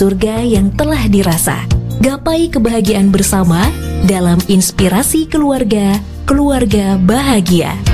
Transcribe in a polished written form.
surga yang telah dirasa. Gapai kebahagiaan bersama dalam Inspirasi Keluarga, Keluarga Bahagia.